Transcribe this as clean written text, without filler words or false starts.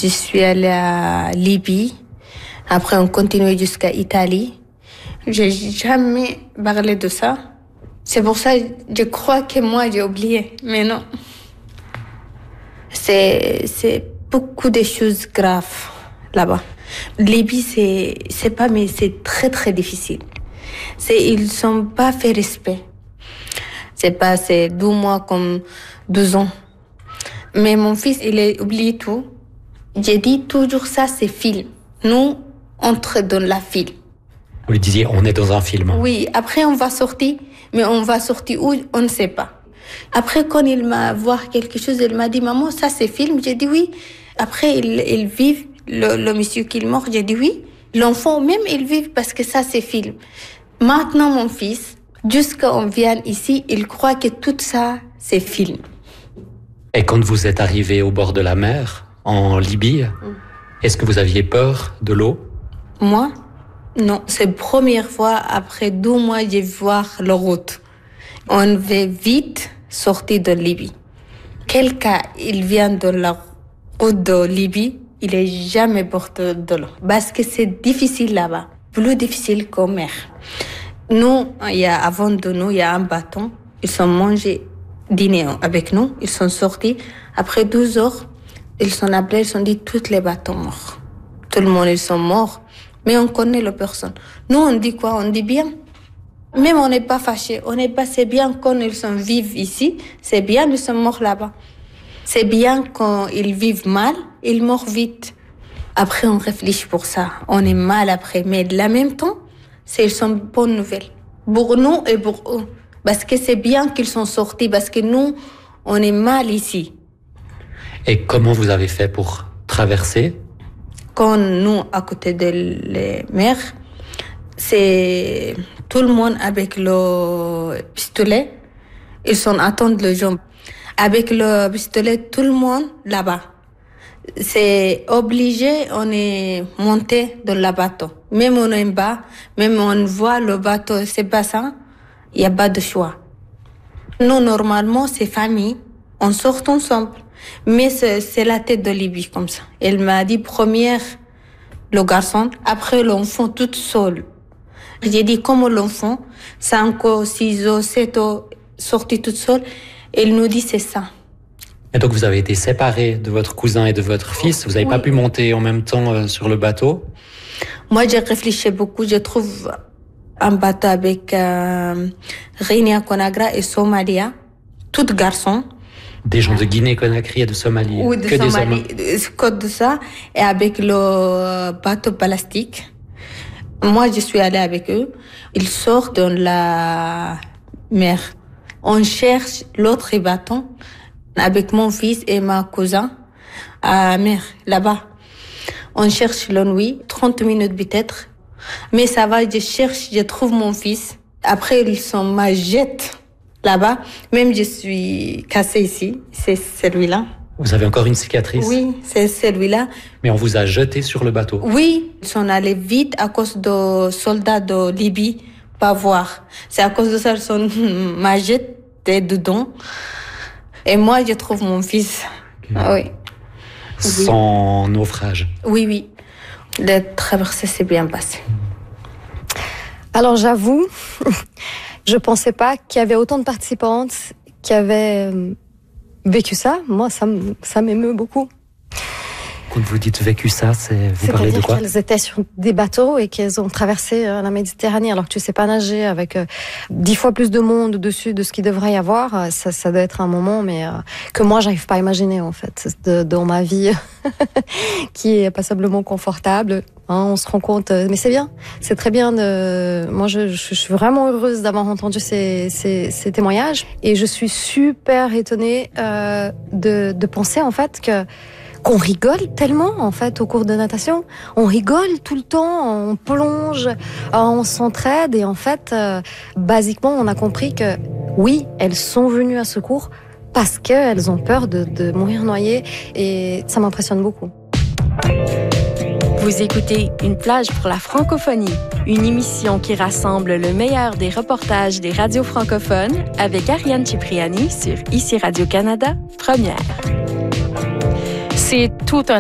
Je suis allée à Libye. Après, on continue jusqu'à Italie. J'ai jamais parlé de ça. C'est pour ça que je crois que moi, j'ai oublié. Mais non. C'est beaucoup de choses graves là-bas. Libye, c'est pas, mais c'est très, très difficile. Ils sont pas fait respect. C'est 2 mois comme 2 ans. Mais mon fils, il a oublié tout. J'ai dit toujours ça, c'est film. Nous, entre dans la film. Vous lui disiez, on est dans un film. Oui, après on va sortir, mais on va sortir où, on ne sait pas. Après, quand il m'a vu quelque chose, il m'a dit, maman, ça c'est film. J'ai dit oui. Après, ils vivent, le monsieur qui est mort, j'ai dit oui. L'enfant même, il vit parce que ça c'est film. Maintenant, mon fils, jusqu'à on vient ici, il croit que tout ça, c'est film. Et quand vous êtes arrivé au bord de la mer, en Libye, est-ce que vous aviez peur de l'eau? Moi? Non. C'est la première fois, après 2 mois, j'ai vu la route. On veut vite sortir de Libye. Quelqu'un, il vient de la route de Libye, il n'est jamais porté de l'eau. Parce que c'est difficile là-bas. Plus difficile qu'en mer. Nous, avant de nous, il y a un bâton. Ils sont mangés dîner avec nous. Ils sont sortis. Après 12 heures, ils sont appelés, ils sont dit tous les bateaux morts. Tout le monde, ils sont morts. Mais on connaît la personne. Nous, on dit quoi? On dit bien. Même on n'est pas fâchés. On n'est pas, c'est bien quand ils sont vivent ici. C'est bien, ils sont morts là-bas. C'est bien quand ils vivent mal, ils meurent vite. Après, on réfléchit pour ça. On est mal après. Mais en même temps, ils sont bonnes nouvelles. Pour nous et pour eux. Parce que c'est bien qu'ils sont sortis. Parce que nous, on est mal ici. Et comment vous avez fait pour traverser? Quand nous, à côté de la mer, c'est tout le monde avec le pistolet. Ils sont attendent le jambes. Avec le pistolet, tout le monde là-bas. C'est obligé, on est monté dans le bateau. Même on est bas, même on voit le bateau, c'est pas ça. Il n'y a pas de choix. Nous, normalement, c'est famille. On sort ensemble. Mais c'est la tête de Libye comme ça. Elle m'a dit première le garçon, après l'enfant toute seule. J'ai dit comment l'enfant, 5 ans, 6 ans, 7 ans, sorti toute seule. Elle nous dit c'est ça. Et donc vous avez été séparés de votre cousin et de votre fils. Vous n'avez pas pu monter en même temps sur le bateau? Moi, j'ai réfléchi beaucoup. Je trouve un bateau avec Guinée-Conakry et Somalia, tout garçon. Des gens de Guinée-Conakry et de Somalie. Oui, de Somalie, côte de ça, et avec le bateau plastique. Moi, je suis allée avec eux. Ils sortent dans la mer. On cherche l'autre bâton avec mon fils et ma cousin à la mer, là-bas. On cherche la nuit, 30 minutes peut-être. Mais ça va, je cherche, je trouve mon fils. Après, ils sont ma jette là-bas. Même je suis cassée ici. C'est celui-là. Vous avez encore une cicatrice? Oui, c'est celui-là. Mais on vous a jeté sur le bateau? Oui, ils sont allés vite à cause de soldats de Libye, pas voir. C'est à cause de ça qu'ils m'a jeté dedans. Et moi, je trouve mon fils. Okay. Ah, oui. Sans naufrage? Oui, oui. La traversée s'est bien passée. Alors, j'avoue, je pensais pas qu'il y avait autant de participantes qui avaient vécu ça. Moi, ça m'émeut beaucoup. Quand vous dites vécu ça, vous parlez de quoi? Qu'elles étaient sur des bateaux et qu'elles ont traversé la Méditerranée alors que tu sais pas nager avec 10 fois plus de monde au-dessus de ce qu'il devrait y avoir. Ça doit être un moment, mais que moi j'arrive pas à imaginer en fait dans ma vie qui est passablement confortable. Hein, on se rend compte, mais c'est bien, c'est très bien. Moi, je suis vraiment heureuse d'avoir entendu ces témoignages et je suis super étonnée de penser en fait qu'on rigole tellement, en fait, au cours de natation. On rigole tout le temps, on plonge, on s'entraide. Et en fait, basiquement, on a compris que, oui, elles sont venues à secours parce qu'elles ont peur de mourir noyées. Et ça m'impressionne beaucoup. Vous écoutez Une plage pour la francophonie, une émission qui rassemble le meilleur des reportages des radios francophones avec Ariane Cipriani sur ICI Radio-Canada, première. C'est tout un